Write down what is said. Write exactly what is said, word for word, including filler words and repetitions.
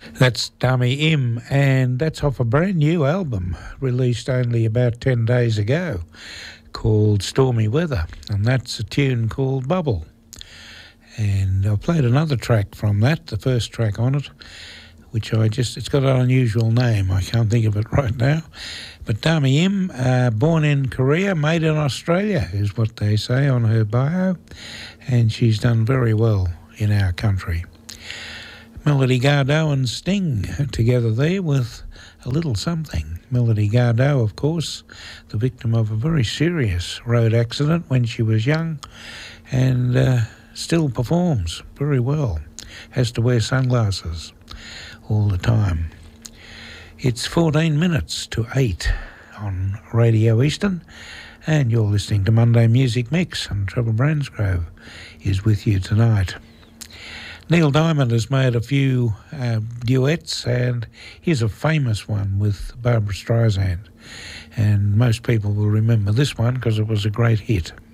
That's Dummy Im, and that's off a brand new album released only about ten days ago called Stormy Weather, and that's a tune called Bubble. And I played another track from that, the first track on it, which I just, it's got an unusual name, I can't think of it right now. But Dummy Im, uh, born in Korea, made in Australia, is what they say on her bio, and she's done very well in our country. Melody Gardot and Sting together there with a little something. Melody Gardot, of course, the victim of a very serious road accident when she was young, and uh, still performs very well. Has to wear sunglasses all the time. It's fourteen minutes to eight on Radio Eastern, and you're listening to Monday Music Mix, and Trevor Bransgrove is with you tonight. Neil Diamond has made a few uh, duets, and here's a famous one with Barbra Streisand. And most people will remember this one because it was a great hit.